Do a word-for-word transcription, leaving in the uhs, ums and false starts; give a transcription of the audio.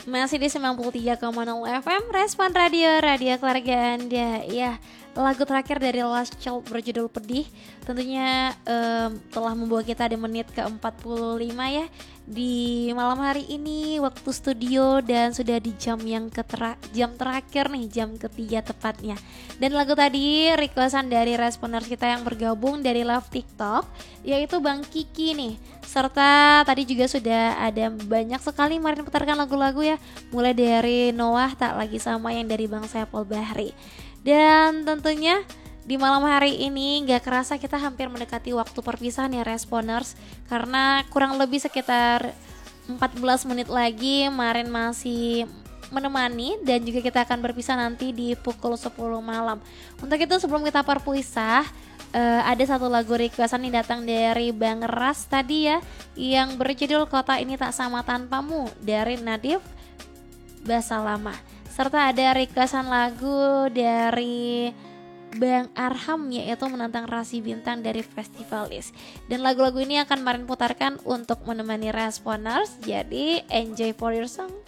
Masih di sembilan puluh tiga koma nol F M Respon Radio, Radio Keluarga Anda. Ya, lagu terakhir dari Last Child berjudul Pedih tentunya um, telah membawa kita di menit ke empat puluh lima ya, di malam hari ini waktu studio, dan sudah di jam yang ketera- jam terakhir nih, jam ketiga tepatnya. Dan lagu tadi requestan dari responers kita yang bergabung dari live TikTok, yaitu Bang Kiki nih. Serta tadi juga sudah ada banyak sekali kemarin putarkan lagu-lagu ya, mulai dari Noah Tak Lagi Sama yang dari Bang Saiful Bahri. Dan tentunya di malam hari ini gak kerasa kita hampir mendekati waktu perpisahan ya responers, karena kurang lebih sekitar empat belas menit lagi Marin masih menemani, dan juga kita akan berpisah nanti di pukul sepuluh malam. Untuk itu sebelum kita berpisah, uh, ada satu lagu requestan yang datang dari Bang Ras tadi ya, yang berjudul Kota Ini Tak Sama Tanpamu dari Nadif Basalama. Serta ada requestan lagu dari Bang Arham, yaitu Menantang Rasi Bintang dari Festivalis. Dan lagu-lagu ini akan Marin putarkan untuk menemani responers, jadi enjoy for your song.